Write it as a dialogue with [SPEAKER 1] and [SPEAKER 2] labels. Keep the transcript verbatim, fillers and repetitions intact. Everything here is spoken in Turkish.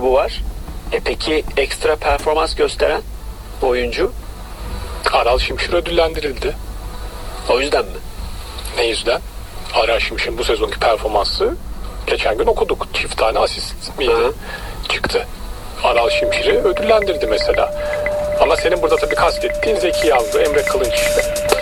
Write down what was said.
[SPEAKER 1] grubu var. E peki ekstra performans gösteren oyuncu?
[SPEAKER 2] Aral Şimşir ödüllendirildi.
[SPEAKER 1] O yüzden mi?
[SPEAKER 2] Ne yüzden? Aral Şimşir'in bu sezonki performansı geçen gün okuduk. Çift tane asist miydi?
[SPEAKER 1] Hı.
[SPEAKER 2] Çıktı. Aral Şimşir'i ödüllendirdi mesela. Ama senin burada tabii kastettiğin Zeki Yavru, Emre Kılınç